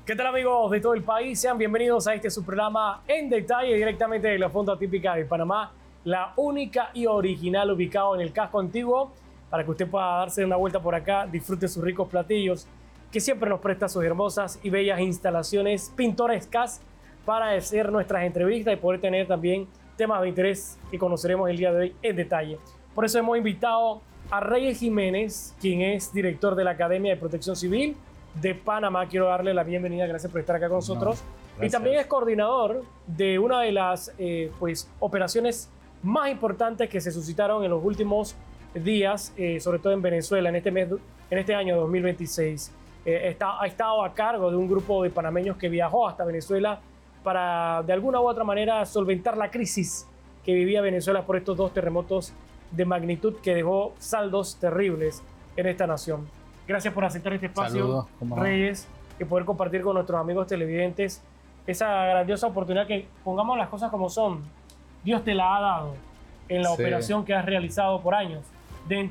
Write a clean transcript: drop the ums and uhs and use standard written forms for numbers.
¿Qué tal, amigos de todo el país? Sean bienvenidos a este su programa En Detalle, directamente de la Fonda Típica de Panamá, la única y original ubicado en el casco antiguo, para que usted pueda darse una vuelta por acá, disfrute sus ricos platillos, que siempre nos presta sus hermosas y bellas instalaciones pintorescas para hacer nuestras entrevistas y poder tener también temas de interés que conoceremos el día de hoy en detalle. Por eso hemos invitado a Reyes Jiménez, quien es director de la Academia de Protección Civil de Panamá. Quiero darle la bienvenida, gracias por estar acá con nosotros. Y también es coordinador de una de las operaciones más importantes que se suscitaron en los últimos días, sobre todo en Venezuela, en este año 2026. Ha estado a cargo de un grupo de panameños que viajó hasta Venezuela para, de alguna u otra manera, solventar la crisis que vivía Venezuela por estos dos terremotos de magnitud que dejó saldos terribles en esta nación. Gracias por aceptar este espacio, Reyes, y poder compartir con nuestros amigos televidentes esa grandiosa oportunidad que, pongamos las cosas como son, Dios te la ha dado en la operación que has realizado por años.